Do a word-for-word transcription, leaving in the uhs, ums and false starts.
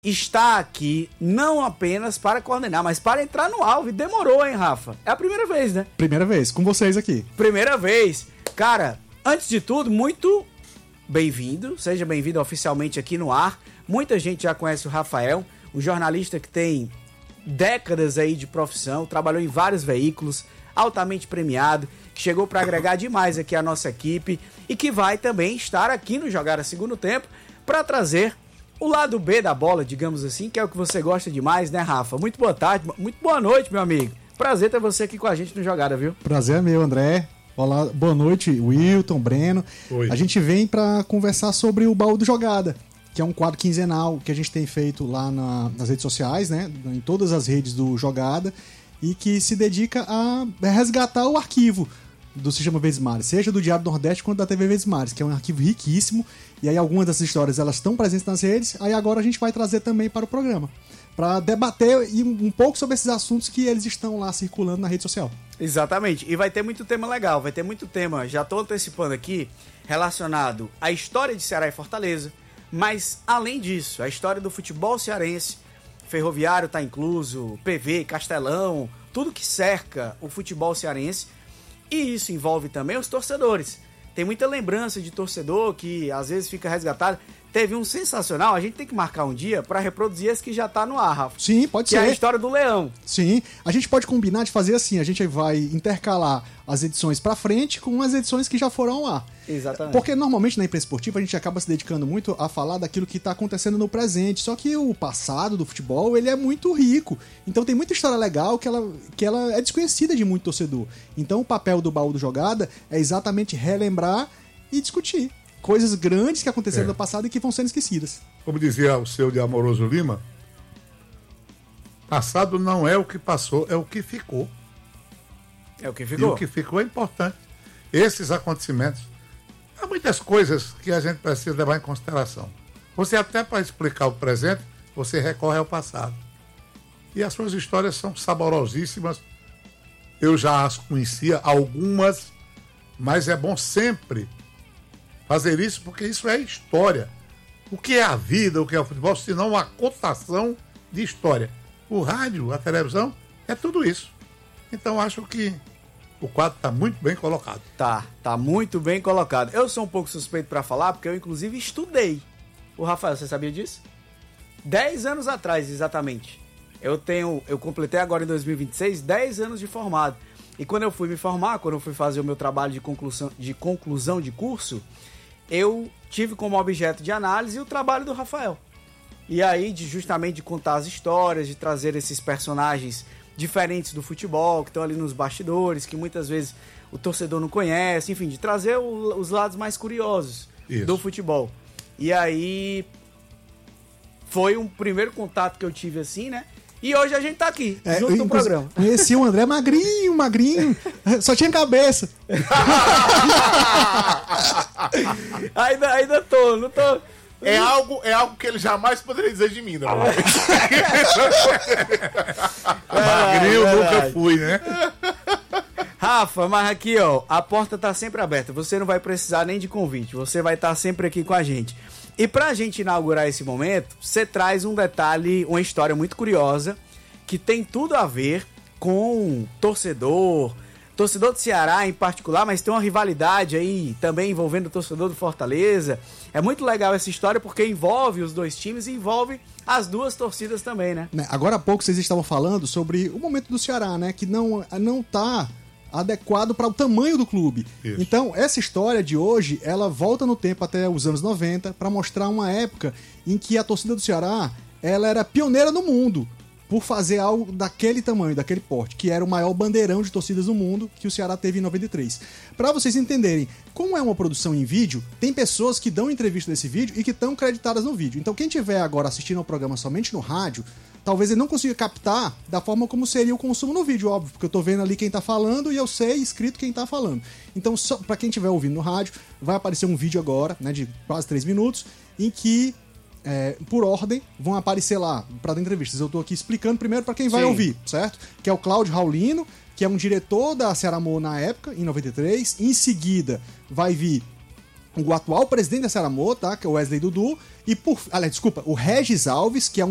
está aqui não apenas para coordenar, mas para entrar no alvo. E demorou, hein, Rafa? É a primeira vez, né? Primeira vez, com vocês aqui. Primeira vez. Cara, antes de tudo, muito bem-vindo. Seja bem-vindo oficialmente aqui no ar. Muita gente já conhece o Rafael, um jornalista que tem décadas aí de profissão, trabalhou em vários veículos, altamente premiado, que chegou para agregar demais aqui a nossa equipe e que vai também estar aqui no Jogada Segundo Tempo para trazer o lado B da bola, digamos assim, que é o que você gosta demais, né, Rafa? Muito boa tarde, muito boa noite, meu amigo. Prazer ter você aqui com a gente no Jogada, viu? Prazer é meu, André. Olá, boa noite, Wilton, Breno. Oi. A gente vem para conversar sobre o Baú do Jogada, que é um quadro quinzenal que a gente tem feito lá na, nas redes sociais, né? Em todas as redes do Jogada, e que se dedica a resgatar o arquivo do Sistema Verdes Mares, seja do Diário do Nordeste quanto da T V Verdes Mares, que é um arquivo riquíssimo, e aí algumas dessas histórias elas estão presentes nas redes, aí agora a gente vai trazer também para o programa, para debater um pouco sobre esses assuntos que eles estão lá circulando na rede social. Exatamente, e vai ter muito tema legal, vai ter muito tema, já estou antecipando aqui, relacionado à história de Ceará e Fortaleza, mas além disso, a história do futebol cearense, Ferroviário está incluso, P V, Castelão, tudo que cerca o futebol cearense. E isso envolve também os torcedores. Tem muita lembrança de torcedor que às vezes fica resgatado. Teve um sensacional, a gente tem que marcar um dia para reproduzir esse que já tá no ar, Rafa. Sim, pode que ser. Que é a história do Leão. Sim, a gente pode combinar de fazer assim, a gente vai intercalar as edições para frente com as edições que já foram ao ar. Exatamente. Porque normalmente na imprensa esportiva a gente acaba se dedicando muito a falar daquilo que está acontecendo no presente, só que o passado do futebol ele é muito rico, então tem muita história legal que ela, que ela é desconhecida de muito torcedor. Então o papel do Baú do Jogada é exatamente relembrar e discutir coisas grandes que aconteceram é. no passado e que vão sendo esquecidas. Como dizia o seu de Amoroso Lima, passado não é o que passou, é o que ficou. É o que ficou. E o que ficou é importante. Esses acontecimentos, há muitas coisas que a gente precisa levar em consideração. Você até para explicar o presente, você recorre ao passado. E as suas histórias são saborosíssimas. Eu já as conhecia, algumas, mas é bom sempre fazer isso, porque isso é história. O que é a vida, o que é o futebol, se não uma contação de história. O rádio, a televisão, é tudo isso. Então acho que o quadro está muito bem colocado. Tá, tá muito bem colocado. Eu sou um pouco suspeito para falar, porque eu inclusive estudei. O Rafael, você sabia disso? Dez anos atrás, exatamente. Eu tenho, eu completei agora em dois mil e vinte e seis, dez anos de formado. E quando eu fui me formar, quando eu fui fazer o meu trabalho de conclusão de, conclusão de curso, eu tive como objeto de análise o trabalho do Rafael. E aí, de, justamente de contar as histórias, de trazer esses personagens diferentes do futebol, que estão ali nos bastidores, que muitas vezes o torcedor não conhece, enfim, de trazer o, os lados mais curiosos Isso. do futebol. E aí, foi um primeiro contato que eu tive assim, né? E hoje a gente tá aqui, é, junto no programa. Conheci o André magrinho, magrinho, só tinha cabeça. ainda, ainda tô, não tô... É algo, é algo que ele jamais poderia dizer de mim, não. Magrinho eu nunca fui, né? Rafa, mas aqui, ó, a porta tá sempre aberta. Você não vai precisar nem de convite. Você vai estar sempre aqui com a gente. E pra gente inaugurar esse momento, você traz um detalhe, uma história muito curiosa, que tem tudo a ver com torcedor, torcedor do Ceará em particular, mas tem uma rivalidade aí também envolvendo o torcedor do Fortaleza. É muito legal essa história porque envolve os dois times e envolve as duas torcidas também, né? Agora há pouco vocês estavam falando sobre o momento do Ceará, né? Que não, não tá adequado para o tamanho do clube. Isso. Então, essa história de hoje, ela volta no tempo até os anos noventa para mostrar uma época em que a torcida do Ceará, ela era pioneira no mundo por fazer algo daquele tamanho, daquele porte, que era o maior bandeirão de torcidas do mundo que o Ceará teve em noventa e três. Para vocês entenderem, como é uma produção em vídeo, tem pessoas que dão entrevista nesse vídeo e que estão creditadas no vídeo. Então quem estiver agora assistindo ao programa somente no rádio, talvez ele não consiga captar da forma como seria o consumo no vídeo, óbvio, porque eu tô vendo ali quem tá falando e eu sei escrito quem tá falando. Então, só para quem estiver ouvindo no rádio, vai aparecer um vídeo agora, né, de quase três minutos, em que É, por ordem, vão aparecer lá para dar entrevistas. Eu tô aqui explicando primeiro para quem vai Sim. ouvir, certo? Que é o Cláudio Raulino, que é um diretor da Ceramô na época, em noventa e três. Em seguida, vai vir o atual presidente da Ceramô, tá? Que é o Wesley Dudu. E por... Aliás, desculpa, o Regis Alves, que é um